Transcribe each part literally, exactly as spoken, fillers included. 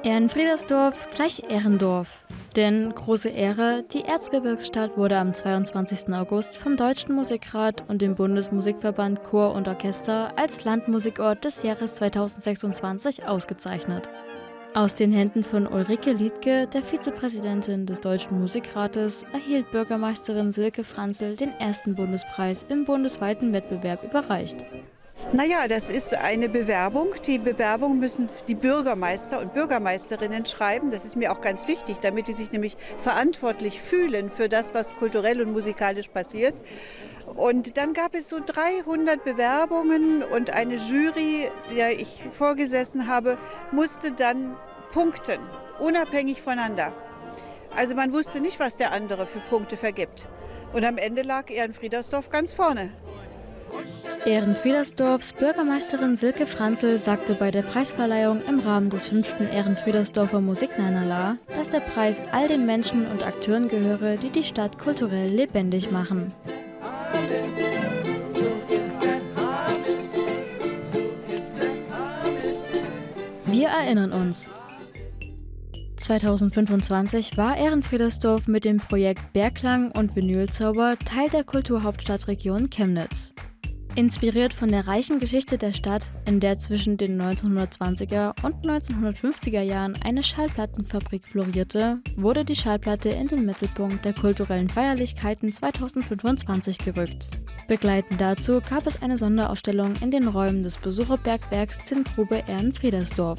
Ehrenfriedersdorf gleich Ehrendorf. Denn große Ehre, die Erzgebirgsstadt wurde am zweiundzwanzigsten August vom Deutschen Musikrat und dem Bundesmusikverband Chor und Orchester als Landmusikort des Jahres zweitausendsechsundzwanzig ausgezeichnet. Aus den Händen von Ulrike Liedtke, der Vizepräsidentin des Deutschen Musikrates, erhielt Bürgermeisterin Silke Franzl den ersten Bundespreis im bundesweiten Wettbewerb überreicht. Naja, das ist eine Bewerbung. Die Bewerbung müssen die Bürgermeister und Bürgermeisterinnen schreiben. Das ist mir auch ganz wichtig, damit die sich nämlich verantwortlich fühlen für das, was kulturell und musikalisch passiert. Und dann gab es so dreihundert Bewerbungen und eine Jury, der ich vorgesessen habe, musste dann punkten, unabhängig voneinander. Also man wusste nicht, was der andere für Punkte vergibt. Und am Ende lag Ehrenfriedersdorf ganz vorne. Ehrenfriedersdorfs Bürgermeisterin Silke Franzl sagte bei der Preisverleihung im Rahmen des fünften Ehrenfriedersdorfer Musiknainala, dass der Preis all den Menschen und Akteuren gehöre, die die Stadt kulturell lebendig machen. Wir erinnern uns. zweitausendfünfundzwanzig war Ehrenfriedersdorf mit dem Projekt Bergklang und Vinylzauber Teil der Kulturhauptstadtregion Chemnitz. Inspiriert von der reichen Geschichte der Stadt, in der zwischen den neunzehnhundertzwanziger und neunzehnhundertfünfziger Jahren eine Schallplattenfabrik florierte, wurde die Schallplatte in den Mittelpunkt der kulturellen Feierlichkeiten zweitausendfünfundzwanzig gerückt. Begleitend dazu gab es eine Sonderausstellung in den Räumen des Besucherbergwerks Zinngrube Ehrenfriedersdorf.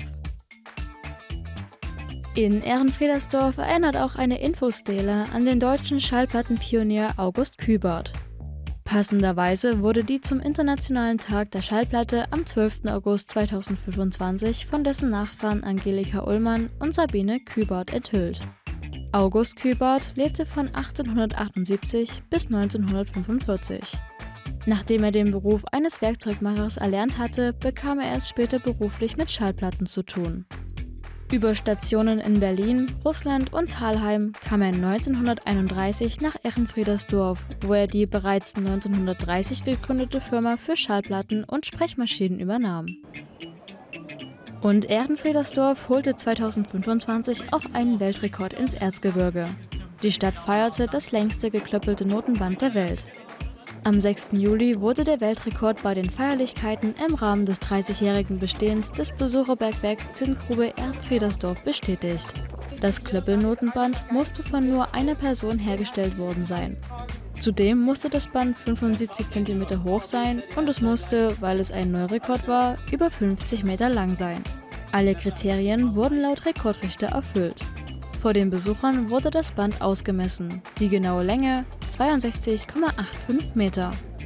In Ehrenfriedersdorf erinnert auch eine Infostele an den deutschen Schallplattenpionier August Kübert. Passenderweise wurde die zum Internationalen Tag der Schallplatte am zwölften August zweitausendfünfundzwanzig von dessen Nachfahren Angelika Ullmann und Sabine Kübert enthüllt. August Kübert lebte von achtzehnhundertachtundsiebzig bis neunzehnhundertfünfundvierzig. Nachdem er den Beruf eines Werkzeugmachers erlernt hatte, bekam er es später beruflich mit Schallplatten zu tun. Über Stationen in Berlin, Russland und Thalheim kam er neunzehnhunderteinunddreißig nach Ehrenfriedersdorf, wo er die bereits neunzehnhundertdreißig gegründete Firma für Schallplatten und Sprechmaschinen übernahm. Und Ehrenfriedersdorf holte zweitausendfünfundzwanzig auch einen Weltrekord ins Erzgebirge. Die Stadt feierte das längste geklöppelte Notenband der Welt. Am sechsten Juli wurde der Weltrekord bei den Feierlichkeiten im Rahmen des dreißigjährigen Bestehens des Besucherbergwerks Zinngrube Ehrenfriedersdorf bestätigt. Das Klöppelnotenband musste von nur einer Person hergestellt worden sein. Zudem musste das Band fünfundsiebzig Zentimeter hoch sein und es musste, weil es ein Neurekord war, über fünfzig Meter lang sein. Alle Kriterien wurden laut Rekordrichter erfüllt. Vor den Besuchern wurde das Band ausgemessen. Die genaue Länge zweiundsechzig Komma fünfundachtzig Meter.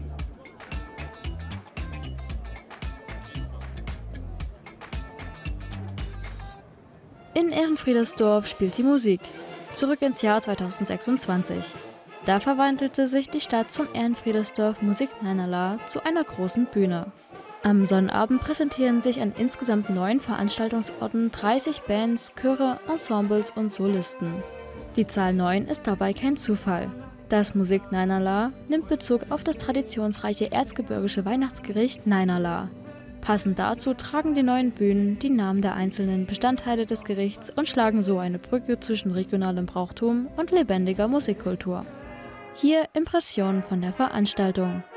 In Ehrenfriedersdorf spielt die Musik. Zurück ins Jahr zweitausendsechsundzwanzig. Da verwandelte sich die Stadt zum Ehrenfriedersdorf Musiknainala zu einer großen Bühne. Am Sonnabend präsentieren sich an insgesamt neun Veranstaltungsorten dreißig Bands, Chöre, Ensembles und Solisten. Die Zahl neun ist dabei kein Zufall. Das Musiknainala nimmt Bezug auf das traditionsreiche erzgebirgische Weihnachtsgericht Nainala. Passend dazu tragen die neuen Bühnen die Namen der einzelnen Bestandteile des Gerichts und schlagen so eine Brücke zwischen regionalem Brauchtum und lebendiger Musikkultur. Hier Impressionen von der Veranstaltung.